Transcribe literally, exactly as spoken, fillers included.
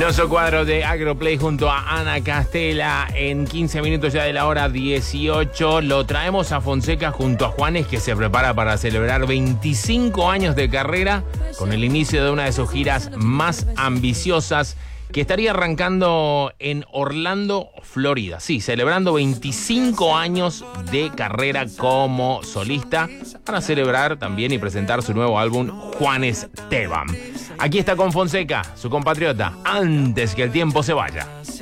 Noso Cuadro de Agroplay junto a Ana Castela en quince minutos ya de la hora dieciocho. Lo traemos a Fonseca junto a Juanes, que se prepara para celebrar veinticinco años de carrera con el inicio de una de sus giras más ambiciosas, que estaría arrancando en Orlando, Florida. Sí, celebrando veinticinco años de carrera como solista para celebrar también y presentar su nuevo álbum, Juanes Teban. Aquí está con Fonseca, su compatriota, antes que el tiempo se vaya.